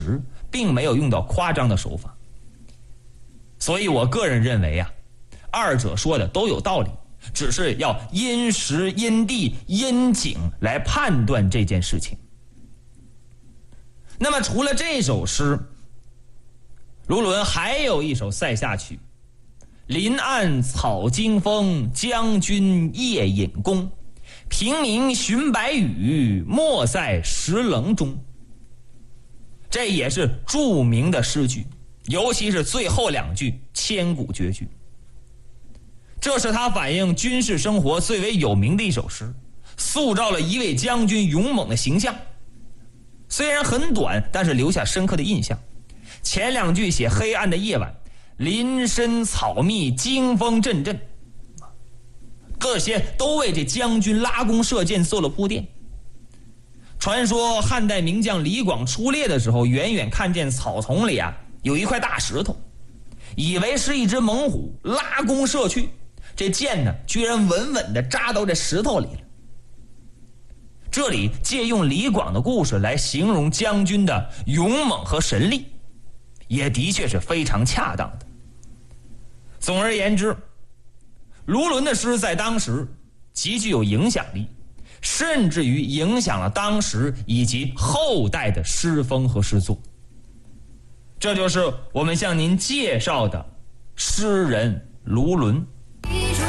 并没有用到夸张的手法。所以我个人认为啊，二者说的都有道理，只是要因时因地因景来判断这件事情。那么除了这首诗，卢纶还有一首塞下曲，林暗草惊风，将军夜引弓，平明寻白羽，没在石棱中。这也是著名的诗句，尤其是最后两句千古绝句。这是他反映军事生活最为有名的一首诗，塑造了一位将军勇猛的形象。虽然很短，但是留下深刻的印象。前两句写黑暗的夜晚，林深草密，惊风阵阵，这些都为这将军拉弓射箭做了铺垫。传说汉代名将李广出猎的时候，远远看见草丛里啊有一块大石头，以为是一只猛虎，拉弓射去，这箭呢居然稳稳地扎到这石头里了。这里借用李广的故事来形容将军的勇猛和神力，也的确是非常恰当的。总而言之，卢纶的诗在当时极具有影响力，甚至于影响了当时以及后代的诗风和诗作。这就是我们向您介绍的诗人卢纶。